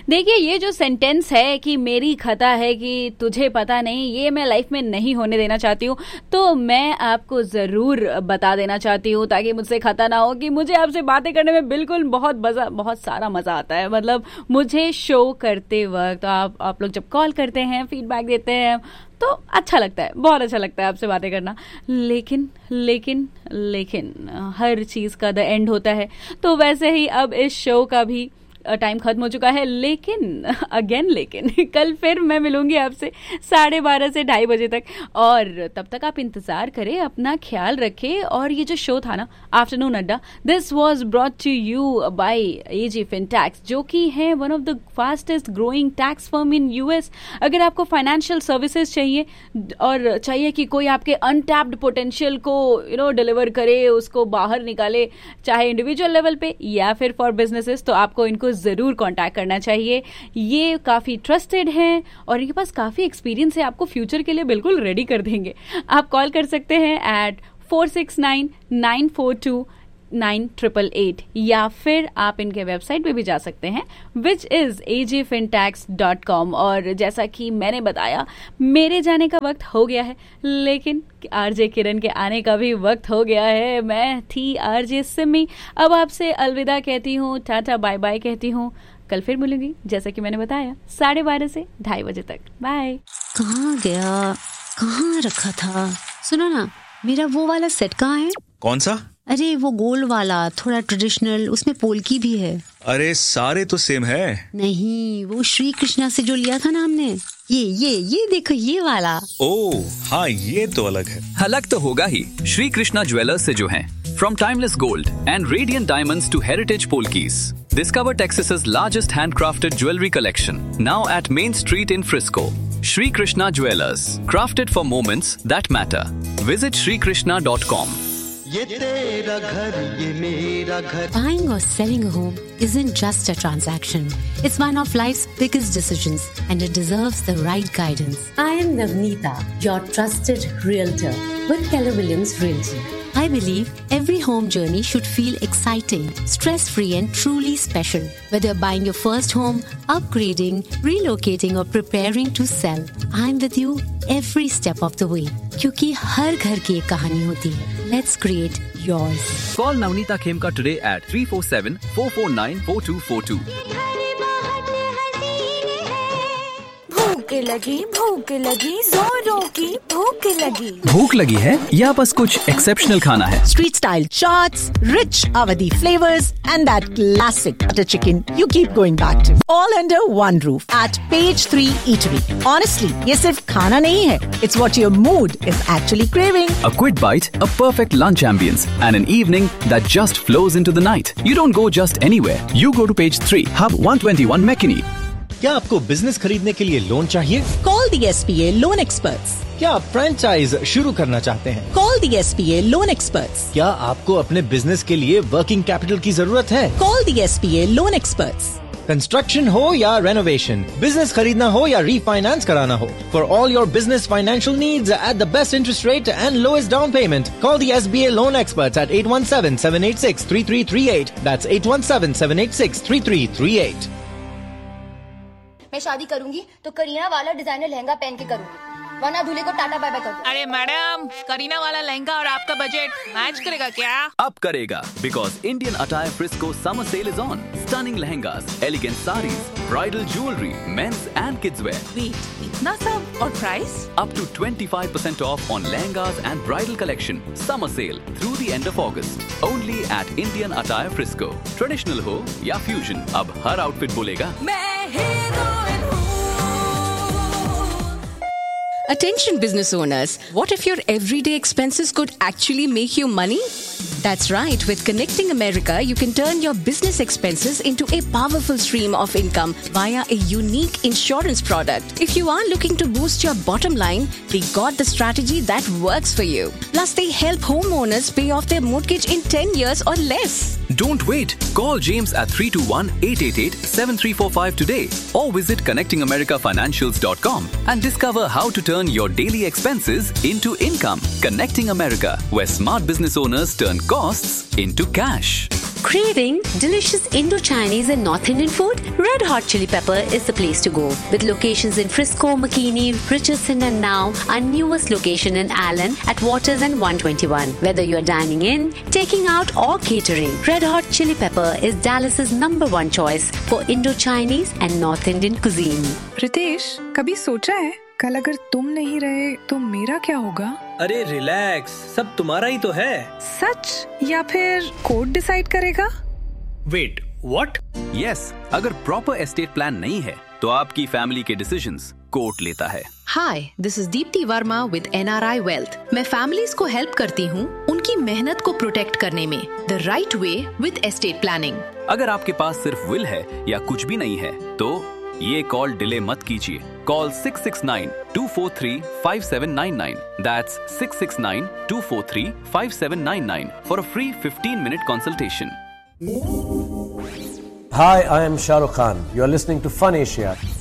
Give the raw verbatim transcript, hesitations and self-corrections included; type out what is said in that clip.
देखिए, ये जो सेंटेंस है कि मेरी खता है कि तुझे पता नहीं, ये मैं लाइफ में नहीं होने देना चाहती हूँ। तो मैं आपको ज़रूर बता देना चाहती हूँ ताकि मुझसे खता ना हो कि मुझे आपसे बातें करने में बिल्कुल बहुत मज़ा बहुत सारा मज़ा आता है। मतलब मुझे शो करते वक्त आप आप लोग जब कॉल करते हैं, फीडबैक देते हैं तो अच्छा लगता है, बहुत अच्छा लगता है आपसे बातें करना। लेकिन लेकिन लेकिन हर चीज़ का द एंड होता है। तो वैसे ही अब इस शो का भी टाइम खत्म हो चुका है। लेकिन अगेन लेकिन कल फिर मैं मिलूंगी आपसे साढ़े बारह से ढाई बजे तक, और तब तक आप इंतज़ार करें, अपना ख्याल रखें। और ये जो शो था ना, आफ्टरनून अड्डा, this was brought to you by AG फिनटैक्स, जो कि है one of the fastest growing tax firm in US. अगर आपको फाइनेंशियल सर्विसेज चाहिए और चाहिए कि कोई आपके अनटैप्ड पोटेंशियल को यू नो डिलीवर करे, उसको बाहर निकाले, चाहे इंडिविजुअल लेवल पे या फिर फॉर बिजनेसेस, तो आपको इनको जरूर कांटेक्ट करना चाहिए। ये काफी ट्रस्टेड हैं और इनके पास काफी एक्सपीरियंस है, आपको फ्यूचर के लिए बिल्कुल रेडी कर देंगे। आप कॉल कर सकते हैं eight four six nine nine four to nine triple eight, या फिर आप इनके वेबसाइट पे भी जा सकते हैं which is a J फिनटैक्स dot com. और जैसा कि मैंने बताया, मेरे जाने का वक्त हो गया है, लेकिन आरजे किरण के आने का भी वक्त हो गया है। मैं थी आरजे सिमी, अब आपसे अलविदा कहती हूँ, टाटा बाय बाय कहती हूँ। कल फिर मिलूंगी जैसा कि मैंने बताया साढ़े बारह से ढाई बजे तक। बाय। कहाँ गया, कहाँ रखा था? सुनो ना, मेरा वो वाला सेट कहाँ है? कौन सा? अरे वो गोल्ड वाला, थोड़ा ट्रेडिशनल, उसमें पोल्की भी है। अरे सारे तो सेम है। नहीं, वो श्री कृष्णा से जो लिया था ना हमने, ये ये ये देखो, ये वाला। ओह हाँ, ये तो अलग है। अलग तो होगा ही, श्री कृष्णा ज्वेलर्स से जो है। From timeless gold and radiant diamonds to heritage polkis, discover Texas's largest handcrafted jewelry collection, now at Main Street in Frisco. Shri Krishna Jewelers, crafted for moments that matter. Visit shri krishna dot com. ये तेरा घर, ये मेरा घर. Buying or selling a home isn't just a transaction. It's one of life's biggest decisions, and it deserves the right guidance. I am Navneeta, your trusted realtor with Keller Williams Realty. I believe every home journey should feel exciting, stress-free and truly special. Whether you're buying your first home, upgrading, relocating or preparing to sell, I'm with you every step of the way. क्योंकि हर घर की एक कहानी होती है. Let's create yours. Call Navneeta Khemka today at three four seven, four four nine, four two four two. भूख लगी, भूख लगी, जोरों की भूख लगी। भूख लगी है या बस कुछ एक्सेप्शनल खाना है? Street style chaats, rich Awadhi flavors and that classic butter chicken you keep going back to. All under one roof at Page three Eatery. Honestly, ये सिर्फ खाना नहीं है. It's what your mood is actually craving. A quick bite, a perfect lunch ambience and an evening that just flows into the night. You don't go just anywhere. You go to Page three, Hub one twenty-one McKinney. क्या आपको business खरीदने के लिए loan चाहिए? Call the S P A Loan Experts. क्या आप franchise शुरू करना चाहते हैं? Call the S P A Loan Experts. क्या आपको अपने बिजनेस के लिए वर्किंग कैपिटल की जरूरत है? Call the S P A Loan Experts. Construction हो या रेनोवेशन, बिजनेस खरीदना हो या रीफाइनेंस कराना हो, for all your business financial needs at the best interest rate and lowest down payment, call the S B A Loan Experts at eight one seven, seven eight six, three three three eight. That's eight one seven, seven eight six, three three three eight. मैं शादी करूंगी तो करीना वाला designer lehenga पहन के करूंगी, वरना दूल्हे को टाटा बाय बाय कर दो। अरे मैडम, करीना वाला लहंगा और आपका बजट मैच करेगा क्या? अब करेगा, because Indian Attire Frisco summer sale is on. Stunning lehengas, elegant sarees, bridal jewelry, men's and kids wear. Wait, इतना सब और price? Up to twenty-five percent off on lehengas and bridal collection. Summer sale through the end of August. Only at Indian Attire Frisco. Traditional हो या fusion, अब हर outfit बोलेगा मैं heroine हूँ। Attention business owners, what if your everyday expenses could actually make you money? That's right, with Connecting America, you can turn your business expenses into a powerful stream of income via a unique insurance product. If you are looking to boost your bottom line, they got the strategy that works for you. Plus, they help homeowners pay off their mortgage in ten years or less. Don't wait. Call James at three two one, eight eight eight, seven three four five today or visit connecting america financials dot com and discover how to turn your daily expenses into income. Connecting America, where smart business owners turn costs into cash. Craving delicious Indo-Chinese and North Indian food? Red Hot Chili Pepper is the place to go. With locations in Frisco, McKinney, Richardson and now our newest location in Allen at Waters and one twenty-one. Whether you're dining in, taking out or catering, Red Hot Chili Pepper is Dallas's number one choice for Indo-Chinese and North Indian cuisine. Ritesh, कभी सोचा है कल अगर तुम नहीं रहे तो मेरा क्या होगा? अरे रिलैक्स, सब तुम्हारा ही तो है। सच या फिर कोर्ट डिसाइड करेगा? Wait, what? यस, अगर प्रॉपर एस्टेट प्लान नहीं है तो आपकी फैमिली के डिसीजंस कोर्ट लेता है। हाय, this is Deepti Verma with N R I wealth. मैं फैमिलीज को हेल्प करती हूँ उनकी मेहनत को प्रोटेक्ट करने में the right way with estate planning. अगर आपके पास सिर्फ विल है या कुछ भी नहीं है तो ये कॉल डिले मत कीजिए। Call six six nine to four three five seven nine nine. That's six six nine to four three five seven nine nine for a free fifteen minute consultation. Hi, I am Shah Rukh Khan. You are listening to Fun Asia.